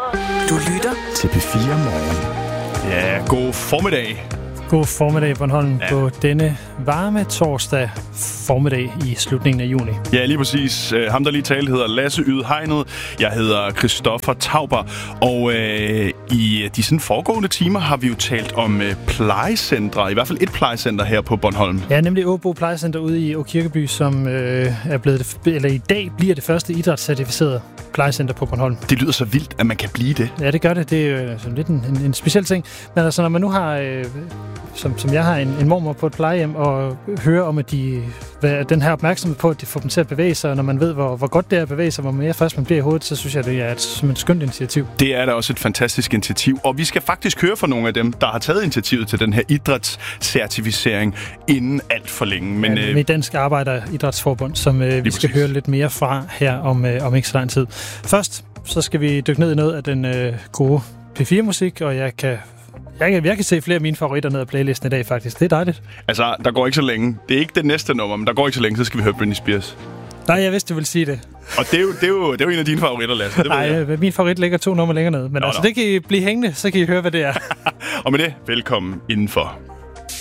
Du lytter til P4 Morgen. Ja, god formiddag. God formiddag, Bornholm, på denne varme torsdag formiddag i slutningen af juni. Ja, lige præcis. Ham, der lige talte, hedder Lasse Ydhegnet. Jeg hedder Christoffer Tauber. Og i de sådan foregående timer har vi jo talt om plejecentre. I hvert fald et plejecenter her på Bornholm. Ja, nemlig Åbo Plejecenter ude i Åkirkeby, som er blevet eller i dag bliver det første idrætscertificerede plejecenter på Bornholm. Det lyder så vildt, at man kan blive det. Ja, det gør det. Det er jo sådan lidt en speciel ting. Men altså, når man nu har... Som jeg har en mormor på et plejehjem, og hører om, at den her opmærksomhed på, at de får dem til at bevæge sig, og når man ved, hvor godt det er at bevæge sig, hvor mere frisk man bliver i hovedet, så synes jeg, det er et skønt initiativ. Det er da også et fantastisk initiativ, og vi skal faktisk høre fra nogle af dem, der har taget initiativet til den her idrætscertificering inden alt for længe. Men med Dansk Arbejderidrætsforbund, som vi skal høre lidt mere fra her om ikke så lang tid. Først så skal vi dykke ned i noget af den gode P4-musik, og jeg kan se flere af mine favoritter ned ad playlisten i dag, faktisk. Det er dejligt. Altså, der går ikke så længe. Det er ikke det næste nummer, men der går ikke så længe, så skal vi høre Britney Spears. Nej, jeg vidste, du ville sige det. Og det er jo en af dine favoritter, Lasse. Nej, min favorit ligger 2 numre længere ned. Men det kan I blive hængende, så kan I høre, hvad det er. Og med det, velkommen indenfor.